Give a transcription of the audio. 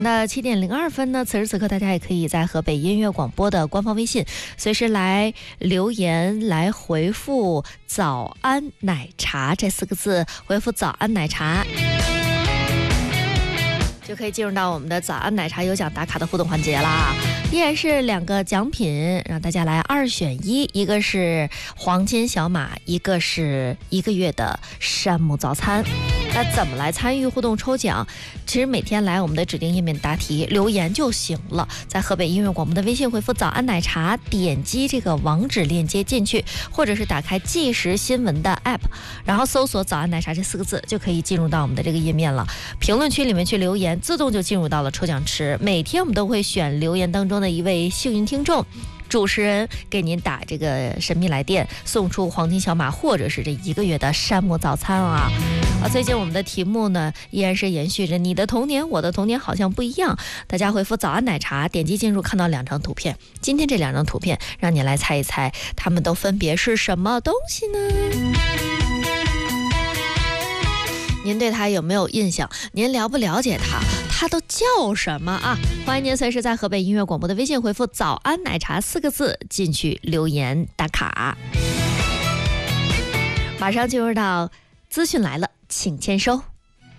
那7:02呢，此时此刻大家也可以在河北音乐广播的官方微信随时来留言，来回复早安奶茶这4个字，回复早安奶茶就可以进入到我们的早安奶茶有奖打卡的互动环节啦。依然是2个奖品，让大家来2选1，一个是黄金小马，一个是1个月的山姆早餐。那怎么来参与互动抽奖？其实每天来我们的指定页面答题留言就行了，在河北音乐广播的微信回复早安奶茶，点击这个网址链接进去，或者是打开即时新闻的 app， 然后搜索早安奶茶这4个字，就可以进入到我们的这个页面了。评论区里面去留言，自动就进入到了抽奖池。每天我们都会选留言当中的一位幸运听众，主持人给您打这个神秘来电，送出黄金小马或者是这1个月的山姆早餐啊！最近我们的题目呢依然是延续着你的童年我的童年好像不一样，大家回复早安奶茶，点击进入看到2张图片，今天这2张图片让你来猜一猜它们都分别是什么东西呢？您对它有没有印象？您了不了解它？它都叫什么啊？欢迎您随时在河北音乐广播的微信回复早安奶茶4个字进去留言打卡。马上进入到资讯来了，请签收。